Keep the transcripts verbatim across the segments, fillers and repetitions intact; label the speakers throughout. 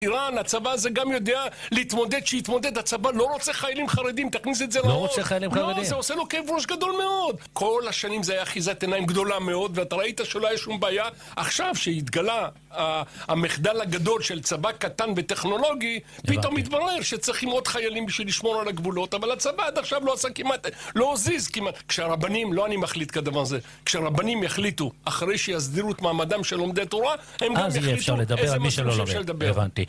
Speaker 1: איראן, הצבא הזה גם יודע להתמודד, שיתמודד, הצבא לא רוצה חיילים חרדים, תכניס את זה
Speaker 2: לא
Speaker 1: לראש.
Speaker 2: רוצה חיילים חרדים.
Speaker 1: לא, זה עושה לו כאב ראש גדול מאוד. כל השנים זה היה אחיזת עיניים גדולה מאוד, ואתה ראית שלא היה שום בעיה. עכשיו שהתגלה אה, המחדל הגדול של צבא קטן וטכנולוגי, פתאום מתברר שצריכים עוד חיילים בשביל לשמור על הגבולות, אבל הצבא עד עכשיו לא עשה כמעט, לא הזיז כמעט. כשהרבנים, לא אני מחליט כדבר זה, כשהרבנים יחליטו, אחרי שיסדירו את מעמדם של לומדי תורה, הם גם יחליטו איזה מסלול שאפשר לדבר.
Speaker 2: הבנתי.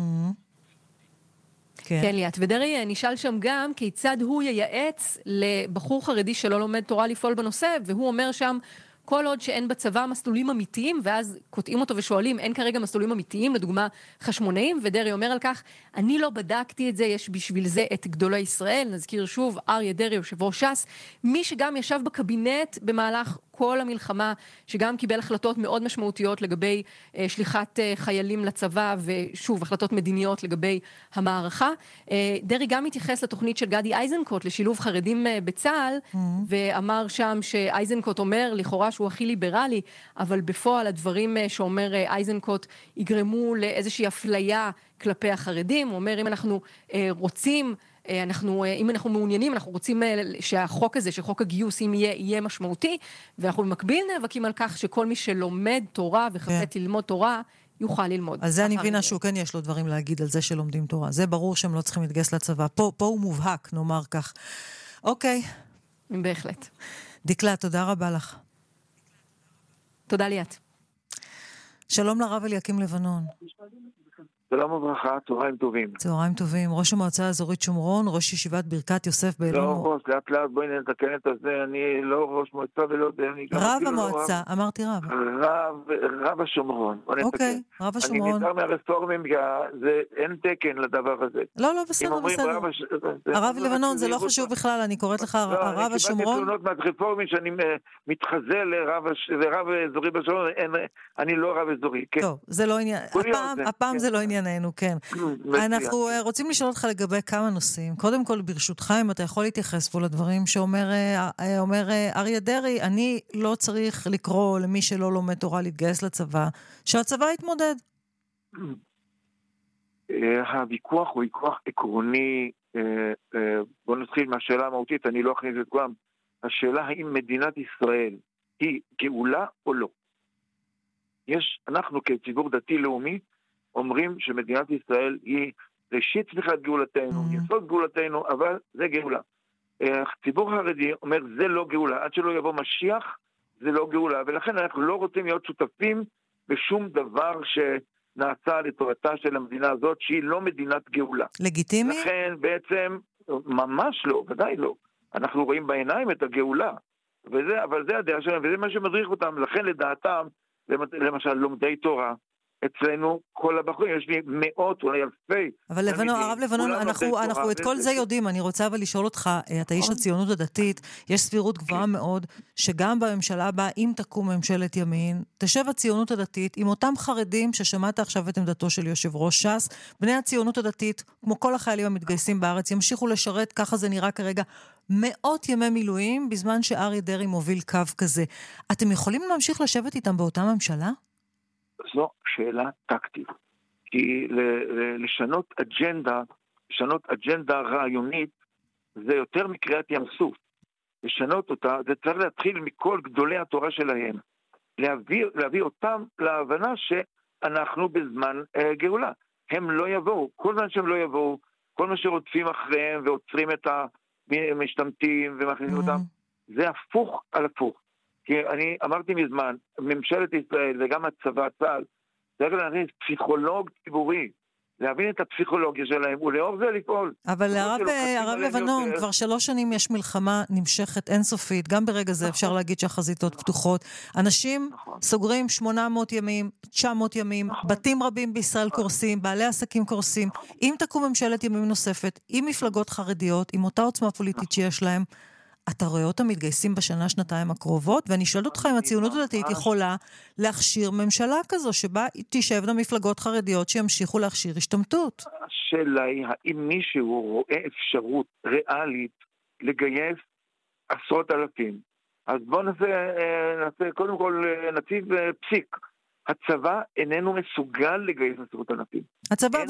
Speaker 3: כן, ליאת. ודרי נשאל שם גם כיצד הוא ייעץ לבחור חרדי שלא לומד תורה לפעול בנושא, והוא אומר שם, כל עוד שאין בצבא מסלולים אמיתיים, ואז קוטעים אותו ושואלים, אין כרגע מסלולים אמיתיים, לדוגמה חשמונאים, ודרי אומר על כך, אני לא בדקתי את זה, יש בשביל זה את גדולי ישראל, נזכיר שוב, אריה דרי, יושב ראש ש"ס, מי שגם ישב בקבינט במהלך כל המלחמה, שגם קיבל החלטות מאוד משמעותיות לגבי אה, שליחת אה, חיילים לצבא, ושוב, החלטות מדיניות לגבי המערכה. אה, דרי גם התייחס לתוכנית של גדי איזנקוט, לשילוב חרדים אה, בצה"ל, mm-hmm. ואמר שם שאיזנקוט אומר, לכאורה שהוא הכי ליברלי, אבל בפועל הדברים אה, שאומר אה, איזנקוט, יגרמו לאיזושהי אפליה כלפי החרדים. הוא אומר, אם אנחנו אה, רוצים, אנחנו, אם אנחנו מעוניינים, אנחנו רוצים שהחוק הזה, שחוק הגיוס, אם יהיה, יהיה משמעותי, ואנחנו במקביל נאבקים על כך שכל מי שלומד תורה וחפץ ללמוד תורה, יוכל ללמוד.
Speaker 4: אז זה אני מבינה שהוא כן יש לו דברים להגיד על זה שלומדים תורה. זה ברור שהם לא צריכים להתגייס לצבא. פה, פה הוא מובהק, נאמר כך. אוקיי.
Speaker 3: בהחלט.
Speaker 4: דקלה, תודה רבה לך.
Speaker 3: תודה ליאת.
Speaker 4: שלום לרב אליקים לבנון.
Speaker 5: שלום וברכה, צהריים טובים.
Speaker 4: צהריים טובים. ראש המועצה האזורית שומרון, ראש ישיבת ברכת יוסף באלון.
Speaker 5: לא ראש, לאט לאט בואי נתקן את זה, אני לא ראש מועצה ולא יודע, אני גם...
Speaker 4: רב המועצה, לא אמרתי רב.
Speaker 5: רב, רב השומרון.
Speaker 4: אוקיי, רב השומרון.
Speaker 5: אני נזהר מהרפורמים, זה אין תקן לדבר הזה.
Speaker 4: לא, לא, בסדר, בסדר. הש... הרב לבנון, זה לא חשוב בכלל, אני קוראת לך
Speaker 5: לא,
Speaker 4: הרב השומרון.
Speaker 5: אני קיבלתי תלונות מהרפורמים שאני מתחזה לרב, לרב אזורי בשומרון, אני לא רב אזורי, כן.
Speaker 4: טוב, זה לא עניין, הפעם, הפעם זה לא ענייננו, כן. אנחנו רוצים לשאול אותך לגבי כמה נושאים. קודם כל, ברשותך, אם אתה יכול להתייחס פה לדברים שאומר אומר אריה דרי, אני לא צריך לקרוא למי שלא לומד תורה להתגייס לצבא, שהצבא יתמודד.
Speaker 5: הוויכוח הוא ויכוח עקרוני. בוא נתחיל מהשאלה המהותית, אני לא אכניס את כולם. השאלה האם מדינת ישראל היא גאולה או לא. יש, אנחנו כציבור דתי לאומי, אומרים שמדינת ישראל היא ראשית צמיחת גאולתנו, mm-hmm. יסוד גאולתנו, אבל זה גאולה. הציבור החרדי אומר, זה לא גאולה. עד שלא יבוא משיח, זה לא גאולה. ולכן אנחנו לא רוצים להיות שותפים בשום דבר שנעשה לתורתה של המדינה הזאת, שהיא לא מדינת גאולה.
Speaker 4: לגיטימי?
Speaker 5: לכן בעצם, ממש לא, ודאי לא. אנחנו רואים בעיניים את הגאולה. וזה, אבל זה הדעה שלהם, וזה מה שמדריך אותם. לכן לדעתם, למשל, לומדי תורה, אצלנו כל הבחורים, יש לי מאות, אולי אלפי.
Speaker 4: אבל לבנון, הרב לבנון, אנחנו, אנחנו את כל זה יודעים, אני רוצה אבל לשאול אותך, אתה איש הציונות הדתית, יש סבירות גבוהה מאוד, שגם בממשלה הבאה, אם תקום ממשלת ימין, תשב הציונות הדתית, עם אותם חרדים ששמעת עכשיו את עמדתו של יושב ראש ש"ס, בני הציונות הדתית, כמו כל החיילים המתגייסים בארץ, ימשיכו לשרת, ככה זה נראה כרגע, מאות ימי מילואים, בזמן שאריה דרי מוביל קו כזה. אתם יכולים להמשיך לשבת איתם באותה ממשלה?
Speaker 5: זו שאלה טקטית. כי לשנות אג'נדה, לשנות אג'נדה רעיונית, זה יותר מקריאת ים סוף. לשנות אותה, זה צריך להתחיל מכל גדולי התורה שלהם. להביא, להביא אותם להבנה שאנחנו בזמן אה, גאולה. הם לא יבואו. כל זמן שהם לא יבואו, כל מה שרודפים אחריהם ועוצרים את המשתמטים ומכניסים אותם, זה הפוך על הפוך. כי אני אמרתי מזמן, ממשלת ישראל וגם הצבא, צה"ל, צריך להבין פסיכולוג ציבורי, להבין את הפסיכולוגיה שלהם, ולאור זה לפעול.
Speaker 4: אבל הרב, הרב לבנון, יותר... כבר שלוש שנים יש מלחמה נמשכת אינסופית, גם ברגע זה נכון. אפשר להגיד שהחזיתות פתוחות. אנשים נכון. סוגרים שמונה מאות ימים, תשע מאות ימים, נכון. בתים רבים בישראל נכון. קורסים, בעלי עסקים קורסים. נכון. אם תקום ממשלת ימים נוספת, עם מפלגות חרדיות, עם אותה עוצמה פוליטית נכון. שיש להם, אתה רואה אותם מתגייסים בשנה, שנתיים הקרובות, ואני שואלת אותך אם הציונות הדתית יכולה להכשיר ממשלה כזו, שבה תשבנה מפלגות חרדיות שימשיכו להכשיר השתמטות.
Speaker 5: השאלה היא, האם מישהו רואה אפשרות ריאלית לגייס עשרות אלפים? אז בואו נעשה, נעשה קודם כל נציב פסיק. הצבא איננו מסוגל לגייס עשרות אלפים.
Speaker 4: הצבא